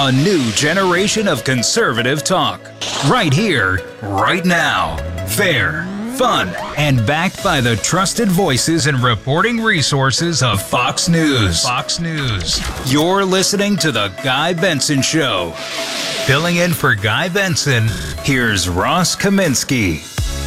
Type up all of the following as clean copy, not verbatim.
A new generation of conservative talk. Right here, right now. Fair, fun, and backed by the trusted voices and reporting resources of Fox News. Fox News. You're listening to The Guy Benson Show. Filling in for Guy Benson, here's Ross Kaminsky.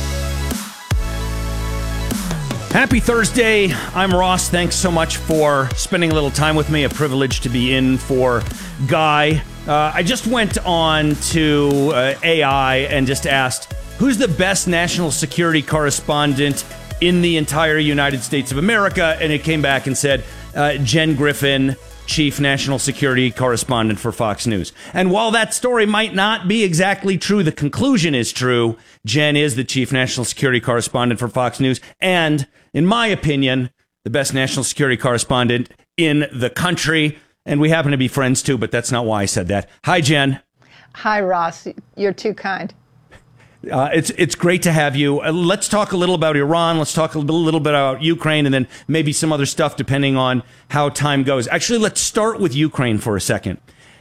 Happy Thursday. I'm Ross. Thanks so much for spending a little time with me. A privilege to be in for Guy. I just went on to AI and just asked, who's the best national security correspondent in the entire United States of America? And it came back and said, Jen Griffin, Chief National Security Correspondent for Fox News. And while that story might not be exactly true, the conclusion is true. Jen is the Chief National Security Correspondent for Fox News. And in my opinion, the best national security correspondent in the country. And we happen to be friends too, but that's not why I said that. Hi, Jen. Hi, Ross. You're too kind. It's great to have you. Let's talk a little about Iran. Let's talk a little bit about Ukraine, and then maybe some other stuff depending on how time goes. Actually, let's start with Ukraine for a second.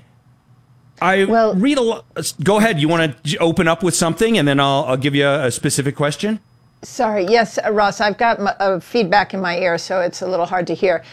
Read a lot. Go ahead. You want to open up with something, and then I'll give you a specific question? Sorry. Yes, Ross, I've got feedback in my ear, so it's a little hard to hear.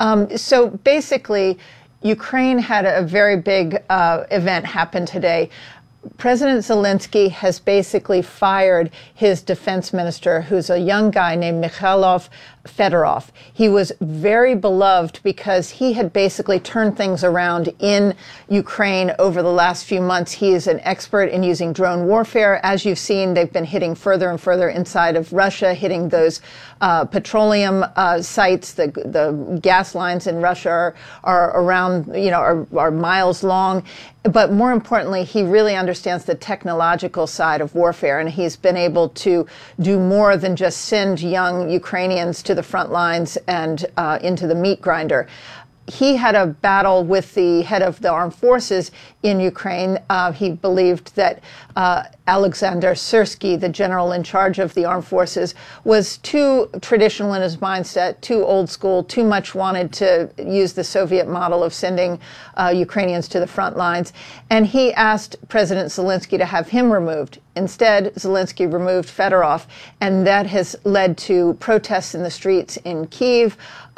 So basically, Ukraine had a very big event happen today. President Zelensky has basically fired his defense minister, who's a young guy named Mikhailo Fedorov. He was very beloved because he had basically turned things around in Ukraine over the last few months. He is an expert in using drone warfare. As you've seen, they've been hitting further and further inside of Russia, hitting those petroleum sites. The gas lines in Russia are around, are miles long. But more importantly, he really understands the technological side of warfare, and he's been able to do more than just send young Ukrainians to the front lines and into the meat grinder. He had a battle with the head of the armed forces in Ukraine. He believed that Alexander Syrsky, the general in charge of the armed forces, was too traditional in his mindset, too old school, too much wanted to use the Soviet model of sending Ukrainians to the front lines. And he asked President Zelensky to have him removed. Instead, Zelensky removed Fedorov, and that has led to protests in the streets in Kyiv.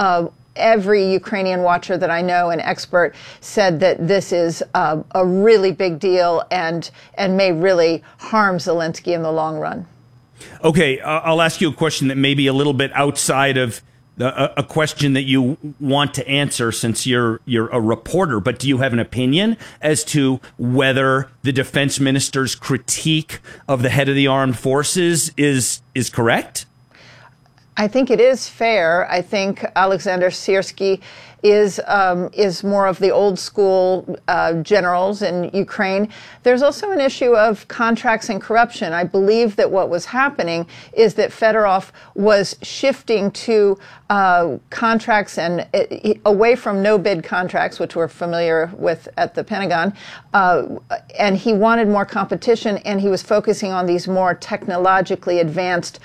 Every Ukrainian watcher that I know, an expert, said that this is a really big deal and may really harm Zelensky in the long run. Okay, I'll ask you a question that may be a little bit outside of a question that you want to answer since you're a reporter, but do you have an opinion as to whether the defense minister's critique of the head of the armed forces is correct? I think it is fair. I think Alexander Syrsky is more of the old school generals in Ukraine. There's also an issue of contracts and corruption. I believe that what was happening is that Fedorov was shifting to contracts and away from no-bid contracts, which we're familiar with at the Pentagon, and he wanted more competition, and he was focusing on these more technologically advanced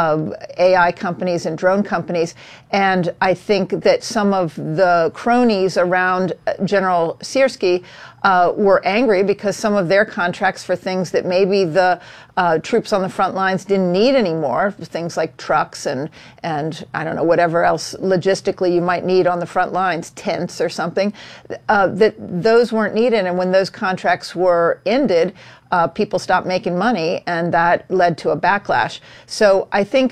AI companies and drone companies. And I think that some of the cronies around General Syrsky were angry because some of their contracts for things that maybe the troops on the front lines didn't need anymore, things like trucks and I don't know, whatever else logistically you might need on the front lines, tents or something, that those weren't needed. And when those contracts were ended, people stopped making money, and that led to a backlash. So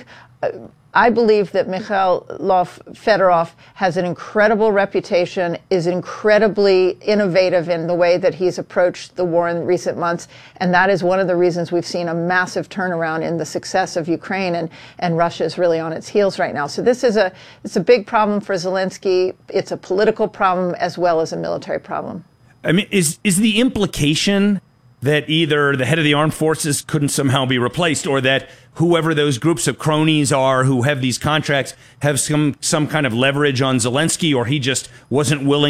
I believe that Mikhailo Fedorov has an incredible reputation, is incredibly innovative in the way that he's approached the war in recent months, and that is one of the reasons we've seen a massive turnaround in the success of Ukraine, and Russia is really on its heels right now. So it's a big problem for Zelensky. It's a political problem as well as a military problem. I mean, is the implication that either the head of the armed forces couldn't somehow be replaced, or that whoever those groups of cronies are who have these contracts have some kind of leverage on Zelensky, or he just wasn't willing